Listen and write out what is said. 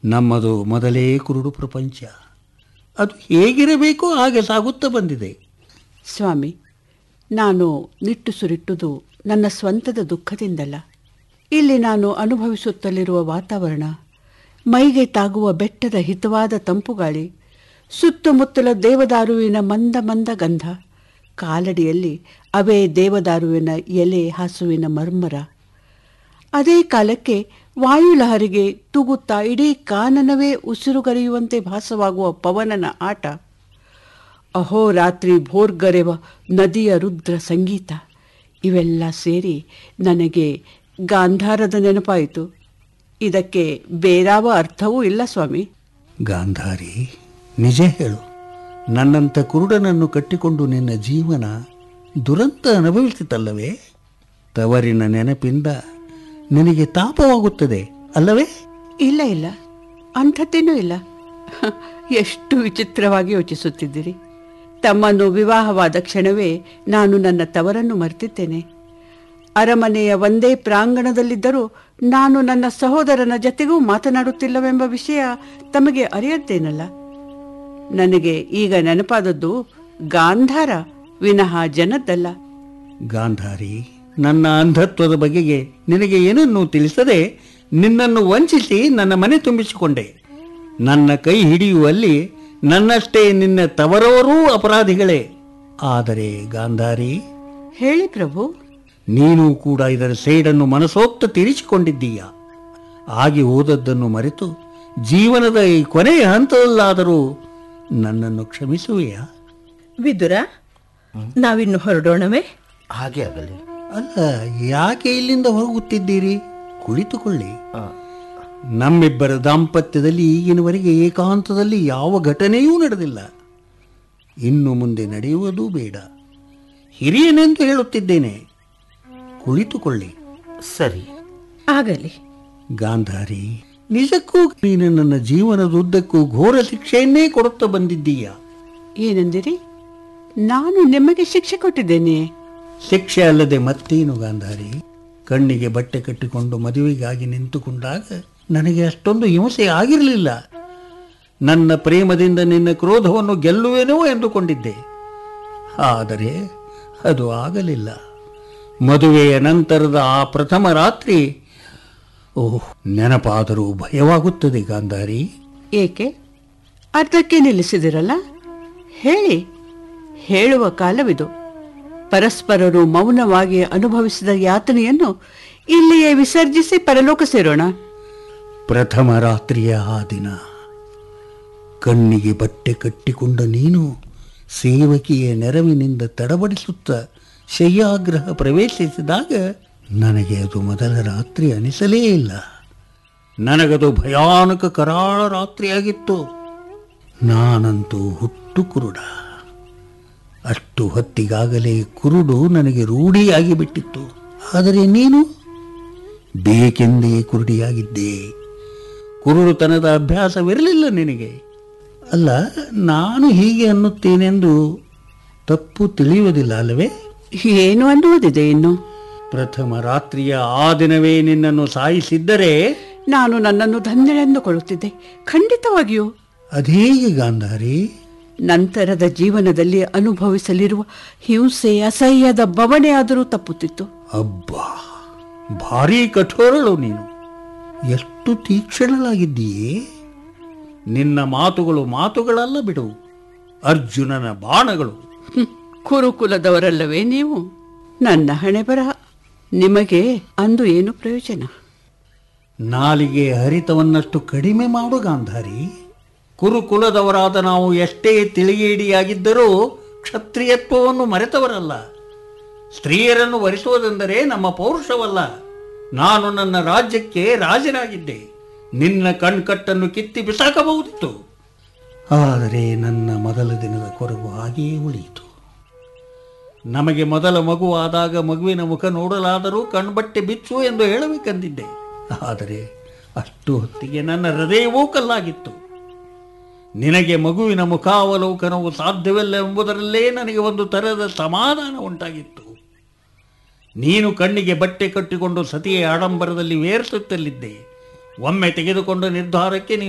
ನಮ್ಮದು ಮೊದಲೇ ಕುರುಡು ಪ್ರಪಂಚ. ಅದು ಹೇಗಿರಬೇಕೋ ಹಾಗೆ ಸಾಗುತ್ತಾ ಬಂದಿದೆ. ಸ್ವಾಮಿ, ನಾನು ನಿಟ್ಟುಸುರಿಟ್ಟುದು ನನ್ನ ಸ್ವಂತದ ದುಃಖದಿಂದಲ್ಲ. ಇಲ್ಲಿ ನಾನು ಅನುಭವಿಸುತ್ತಲಿರುವ ವಾತಾವರಣ, ಮೈಗೆ ತಾಗುವ ಬೆಟ್ಟದ ಹಿತವಾದ ತಂಪುಗಾಳಿ, ಸುತ್ತಮುತ್ತಲ ದೇವದಾರುವಿನ ಮಂದ ಮಂದ ಗಂಧ, ಕಾಲಡಿಯಲ್ಲಿ ಅವೇ ದೇವದಾರುವಿನ ಎಲೆ ಹಾಸುವಿನ ಮರ್ಮರ, ಅದೇ ಕಾಲಕ್ಕೆ ವಾಯುಲಹರಿಗೆ ತೂಗುತ್ತಾ ಇಡೀ ಕಾನನವೇ ಉಸಿರುಗರೆಯುವಂತೆ ಭಾಸವಾಗುವ ಪವನನ ಆಟ, ಅಹೋರಾತ್ರಿ ಭೋರ್ಗರೆವ ನದಿಯ ರುದ್ರ ಸಂಗೀತ, ಇವೆಲ್ಲ ಸೇರಿ ನನಗೆ ಗಾಂಧಾರದ ನೆನಪಾಯಿತು. ಇದಕ್ಕೆ ಬೇರಾವ ಅರ್ಥವೂ ಇಲ್ಲ ಸ್ವಾಮಿ. ಗಾಂಧಾರಿ, ನಿಜ ಹೇಳು. ನನ್ನಂಥ ಕುರುಡನನ್ನು ಕಟ್ಟಿಕೊಂಡು ನಿನ್ನ ಜೀವನ ದುರಂತ ಅನುಭವಿಸಿತಲ್ಲವೇ? ತವರಿನ ನೆನಪಿಂದ ನಿನಗೆ ತಾಪವಾಗುತ್ತದೆ ಅಲ್ಲವೇ? ಇಲ್ಲ ಇಲ್ಲ, ಅಂಥದ್ದೇನೂ ಇಲ್ಲ. ಎಷ್ಟು ವಿಚಿತ್ರವಾಗಿ ಯೋಚಿಸುತ್ತಿದ್ದೀರಿ. ತಮ್ಮನ್ನು ವಿವಾಹವಾದ ಕ್ಷಣವೇ ನಾನು ನನ್ನ ತವರನ್ನು ಮರೆತಿದ್ದೇನೆ. ಅರಮನೆಯ ಒಂದೇ ಪ್ರಾಂಗಣದಲ್ಲಿದ್ದರೂ ನಾನು ನನ್ನ ಸಹೋದರನ ಜತೆಗೂ ಮಾತನಾಡುತ್ತಿಲ್ಲವೆಂಬ ವಿಷಯ ತಮಗೆ ಅರಿಯತ್ತೇನಲ್ಲ. ನನಗೆ ಈಗ ನೆನಪಾದದ್ದು ಗಾಂಧಾರ ವಿನಃ ಜನದ್ದಲ್ಲ. ಗಾಂಧಾರಿ, ನನ್ನ ಅಂಧತ್ವದ ಬಗೆಗೆ ನಿನಗೆ ಏನನ್ನೂ ತಿಳಿಸದೆ ನಿನ್ನನ್ನು ವಂಚಿಸಿ ನನ್ನ ಮನೆ ತುಂಬಿಸಿಕೊಂಡೆ. ನನ್ನ ಕೈ ಹಿಡಿಯುವಲ್ಲಿ ನನ್ನಷ್ಟೇ ನಿನ್ನ ತವರವರೂ ಅಪರಾಧಿಗಳೇ. ಆದರೆ ಗಾಂಧಾರಿ, ಹೇಳಿ ಪ್ರಭು. ನೀನು ಕೂಡ ಇದರ ಸೇಡನ್ನು ಮನಸೋಕ್ತ ತೀರಿಸಿಕೊಂಡಿದ್ದೀಯ. ಆಗಿ ಹೋದದ್ದನ್ನು ಮರೆತು ಜೀವನದ ಈ ಕೊನೆಯ ಹಂತದಲ್ಲಾದರೂ ನನ್ನನ್ನು ಕ್ಷಮಿಸುವೆಯಾ? ವಿದುರ, ನಾವಿನ್ನು ಹೊರಡೋಣವೇ? ಹಾಗೆ ಆಗಲಿ. ಅಲ್ಲ, ಯಾಕೆ ಇಲ್ಲಿಂದ ಹೋಗುತ್ತಿದ್ದೀರಿ? ಕುಳಿತುಕೊಳ್ಳಿ. ನಮ್ಮಿಬ್ಬರ ದಾಂಪತ್ಯದಲ್ಲಿ ಈಗಿನವರೆಗೆ ಏಕಾಂತದಲ್ಲಿ ಯಾವ ಘಟನೆಯೂ ನಡೆದಿಲ್ಲ. ಇನ್ನು ಮುಂದೆ ನಡೆಯುವುದೂ ಬೇಡ. ಹಿರಿಯನೆಂದು ಹೇಳುತ್ತಿದ್ದೇನೆ. ಕುಳಿತುಕೊಳ್ಳಿ. ಸರಿ, ಆಗಲಿ. ಗಾಂಧಾರಿ, ನಿಜಕ್ಕೂ ನೀನು ನನ್ನ ಜೀವನದುದ್ದಕ್ಕೂ ಘೋರ ಶಿಕ್ಷೆಯನ್ನೇ ಕೊಡುತ್ತಾ ಬಂದಿದ್ದೀಯ. ಏನೆಂದಿರಿ? ನಾನು ನಿಮಗೆ ಶಿಕ್ಷೆ ಕೊಟ್ಟಿದ್ದೇನೆ? ಶಿಕ್ಷೆ ಅಲ್ಲದೆ ಮತ್ತೇನು ಗಾಂಧಾರಿ? ಕಣ್ಣಿಗೆ ಬಟ್ಟೆ ಕಟ್ಟಿಕೊಂಡು ಮದುವೆಗಾಗಿ ನಿಂತುಕೊಂಡಾಗ ನನಗೆ ಅಷ್ಟೊಂದು ಹಿಂಸೆ ಆಗಿರಲಿಲ್ಲ. ನನ್ನ ಪ್ರೇಮದಿಂದ ನಿನ್ನ ಕ್ರೋಧವನ್ನು ಗೆಲ್ಲುವೇನೋ ಎಂದುಕೊಂಡಿದ್ದೆ. ಆದರೆ ಅದು ಆಗಲಿಲ್ಲ. ಮದುವೆಯ ನಂತರದ ಆ ಪ್ರಥಮ ರಾತ್ರಿ, ಓಹ್, ನೆನಪಾದರೂ ಭಯವಾಗುತ್ತದೆ ಗಾಂಧಾರಿ. ಏಕೆ? ಅರ್ಧಕ್ಕೆ ನಿಲ್ಲಿಸಿದಿರಲ್ಲ, ಹೇಳಿ. ಹೇಳುವ ಕಾಲವಿದು. ಪರಸ್ಪರರು ಮೌನವಾಗಿ ಅನುಭವಿಸಿದ ಯಾತನೆಯನ್ನು ಇಲ್ಲಿಯೇ ವಿಸರ್ಜಿಸಿ ಪರಲೋಕ ಸೇರೋಣ. ಪ್ರಥಮ ರಾತ್ರಿಯ ಆ ದಿನ ಕಣ್ಣಿಗೆ ಬಟ್ಟೆ ಕಟ್ಟಿಕೊಂಡ ನೀನು ಸೇವಕಿಯ ನೆರವಿನಿಂದ ತಡಬಡಿಸುತ್ತ ಶಯ್ಯಾಗ್ರಹ ಪ್ರವೇಶಿಸಿದಾಗ ನನಗೆ ಅದು ಮೊದಲ ರಾತ್ರಿ ಅನಿಸಲೇ ಇಲ್ಲ. ನನಗದು ಭಯಾನಕ ಕರಾಳ ರಾತ್ರಿಯಾಗಿತ್ತು. ನಾನಂತೂ ಹುಟ್ಟು ಕುರುಡ. ಅಷ್ಟು ಹೊತ್ತಿಗಾಗಲೇ ಕುರುಡು ನನಗೆ ರೂಢಿಯಾಗಿ ಬಿಟ್ಟಿತ್ತು. ಆದರೆ ನೀನು ಬೇಕೆಂದೇ ಕುರುಡಿಯಾಗಿದ್ದೆ. ಕುರುಡುತನದ ಅಭ್ಯಾಸವಿರಲಿಲ್ಲ ನಿನಗೆ. ಅಲ್ಲ, ನಾನು ಹೀಗೆ ಅನ್ನುತ್ತೇನೆಂದು ತಪ್ಪು ತಿಳಿಯುವುದಿಲ್ಲ ಅಲ್ಲವೇ? ಏನು ಅನ್ನುವುದಿದೆ ಇನ್ನು? ಪ್ರಥಮ ರಾತ್ರಿಯ ಆ ದಿನವೇ ನಿನ್ನನ್ನು ಸಾಯಿಸಿದ್ದರೆ ನಾನು ನನ್ನನ್ನು ಧನ್ಯಳೆಂದುಕೊಳ್ಳುತ್ತಿದ್ದೆ. ಖಂಡಿತವಾಗಿಯೂ. ಅದೇಗೆ ಗಾಂಧಾರಿ? ನಂತರದ ಜೀವನದಲ್ಲಿ ಅನುಭವಿಸಲಿರುವ ಹಿಂಸೆ, ಅಸಹ್ಯದ ಬವಣೆ ಆದರೂ ತಪ್ಪುತ್ತಿತ್ತು. ಅಬ್ಬಾ, ಭಾರೀ ಕಠೋರಳು ನೀನು. ಎಷ್ಟು ತೀಕ್ಷ್ಣಳಾಗಿದ್ದೀಯೇ. ನಿನ್ನ ಮಾತುಗಳು ಮಾತುಗಳಲ್ಲ ಬಿಡು, ಅರ್ಜುನನ ಬಾಣಗಳು. ಕುರುಕುಲದವರಲ್ಲವೇ ನೀವು? ನನ್ನ ಹಣೆ ಬರಹ. ನಿಮಗೆ ಅಂದು ಏನು ಪ್ರಯೋಜನ? ನಾಲಿಗೆ ಹರಿತವನ್ನಷ್ಟು ಕಡಿಮೆ ಮಾಡು ಗಾಂಧಾರಿ. ಕುರುಕುಲದವರಾದ ನಾವು ಎಷ್ಟೇ ತಿಳಿಗೇಡಿಯಾಗಿದ್ದರೂ ಕ್ಷತ್ರಿಯತ್ವವನ್ನು ಮರೆತವರಲ್ಲ. ಸ್ತ್ರೀಯರನ್ನು ವರಿಸುವುದೆಂದರೆ ನಮ್ಮ ಪೌರುಷವಲ್ಲ. ನಾನು ನನ್ನ ರಾಜ್ಯಕ್ಕೆ ರಾಜನಾಗಿದ್ದೆ. ನಿನ್ನ ಕಣ್ಕಟ್ಟನ್ನು ಕಿತ್ತಿ ಬಿಸಾಕಬಹುದಿತ್ತು. ಆದರೆ ನನ್ನ ಮೊದಲ ದಿನದ ಕೊರಗು ಹಾಗೆಯೇ ಉಳಿಯಿತು. ನಮಗೆ ಮೊದಲ ಮಗುವಾದಾಗ ಮಗುವಿನ ಮುಖ ನೋಡಲಾದರೂ ಕಣ್ಬಟ್ಟೆ ಬಿಚ್ಚು ಎಂದು ಹೇಳಬೇಕೆಂದಿದ್ದೆ. ಆದರೆ ಅಷ್ಟು ಹೊತ್ತಿಗೆ ನನ್ನ ಹೃದಯವೂ ಕಲ್ಲಾಗಿತ್ತು. ನಿನಗೆ ಮಗುವಿನ ಮುಖಾವಲೋಕನವು ಸಾಧ್ಯವಿಲ್ಲ ಎಂಬುದರಲ್ಲೇ ನನಗೆ ಒಂದು ತರಹದ ಸಮಾಧಾನ ಉಂಟಾಗಿತ್ತು. ನೀನು ಕಣ್ಣಿಗೆ ಬಟ್ಟೆ ಕಟ್ಟಿಕೊಂಡು ಸತಿಯ ಆಡಂಬರದಲ್ಲಿ ವೇರಿಸುತ್ತಲಿದ್ದೆ. ಒಮ್ಮೆ ತೆಗೆದುಕೊಂಡ ನಿರ್ಧಾರಕ್ಕೆ ನೀನು